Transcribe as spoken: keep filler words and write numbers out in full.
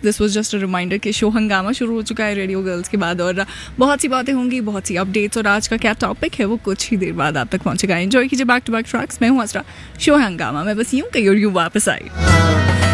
This was just a reminder कि show हंगामा शुरू हो चुका है रेडियो गर्ल्स के बाद, और बहुत सी बातें होंगी, बहुत सी अपडेट्स, और आज का क्या टॉपिक है वो कुछ ही देर बाद आप तक पहुंचेगा. एंजॉय कीजिए बैक टू बैक ट्रैक्स. मैं हूँ असरा. शो हंगामा मैं बस यूं कहीं और यूं वापस आई.